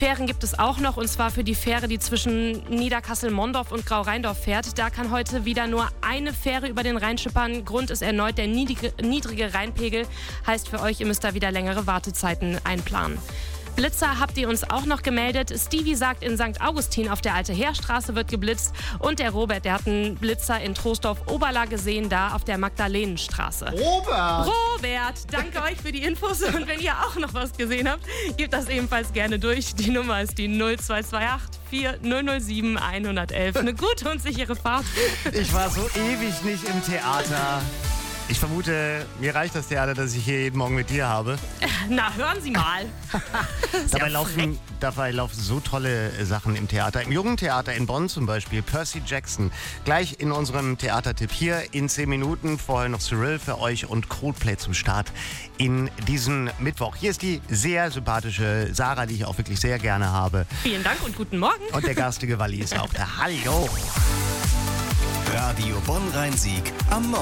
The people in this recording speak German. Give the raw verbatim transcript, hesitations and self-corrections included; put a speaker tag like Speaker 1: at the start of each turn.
Speaker 1: Fähren gibt es auch noch, und zwar für die Fähre, die zwischen Niederkassel-Mondorf und Grau-Rheindorf fährt. Da kann heute wieder nur eine Fähre über den Rhein schippern. Grund ist erneut der niedrige, niedrige Rheinpegel. Heißt für euch, ihr müsst da wieder längere Wartezeiten einplanen. Blitzer habt ihr uns auch noch gemeldet. Stevie sagt, in Sankt Augustin auf der Alte Heerstraße wird geblitzt. Und der Robert, der hat einen Blitzer in Troisdorf-Oberla gesehen, da auf der Magdalenenstraße.
Speaker 2: Robert!
Speaker 1: Robert, danke euch für die Infos. Und wenn ihr auch noch was gesehen habt, gebt das ebenfalls gerne durch. Die Nummer ist die null zwei zwei acht vier null null sieben eins eins eins. Eine gute und sichere Fahrt.
Speaker 2: Ich war so ewig nicht im Theater. Ich vermute, mir reicht das Theater, das ich hier jeden Morgen mit dir habe.
Speaker 1: Na, hören Sie mal.
Speaker 2: Dabei, ja laufen, dabei laufen so tolle Sachen im Theater. Im Jungen Theater in Bonn zum Beispiel, Percy Jackson. Gleich in unserem Theatertipp hier in zehn Minuten. Vorher noch Cyril für euch und Coldplay zum Start in diesen Mittwoch. Hier ist die sehr sympathische Sarah, die ich auch wirklich sehr gerne habe.
Speaker 1: Vielen Dank und guten Morgen.
Speaker 2: Und der garstige Walli ist auch da. Hallo.
Speaker 3: Radio Bonn-Rhein-Sieg am Morgen.